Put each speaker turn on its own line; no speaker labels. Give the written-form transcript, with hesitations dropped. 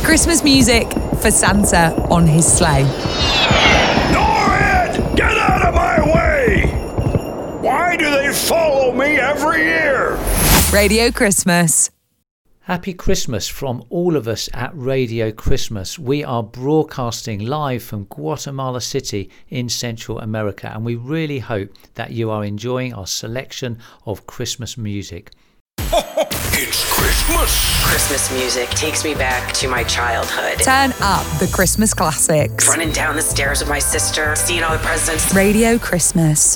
Christmas music for Santa on his sleigh.
Norrid! Get out of my way! Why do they follow me every year?
Radio Christmas.
Happy Christmas from all of us at Radio Christmas. We are broadcasting live from Guatemala City in Central America, and we really hope that you are enjoying our selection of Christmas music.
It's Christmas!
Christmas music takes me back to my childhood.
Turn up the Christmas classics.
Running down the stairs with my sister, seeing all the presents.
Radio Christmas.